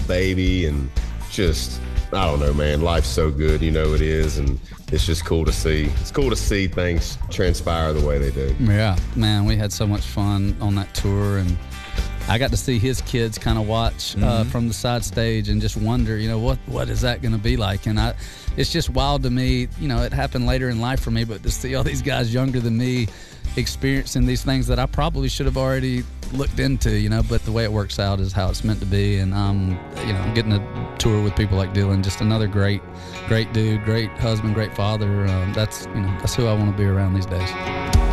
baby, and just, I don't know, man, life's so good, you know it is, and it's just cool to see. It's cool to see things transpire the way they do. Yeah, man, we had so much fun on that tour, and I got to see his kids kind of watch from the side stage and just wonder, you know, what is that going to be like? And it's just wild to me, you know, it happened later in life for me, but to see all these guys younger than me experiencing these things that I probably should have already looked into, you know, but the way it works out is how it's meant to be. And you know, getting to tour with people like Dylan, just another great dude, great husband, great father. That's who I want to be around these days.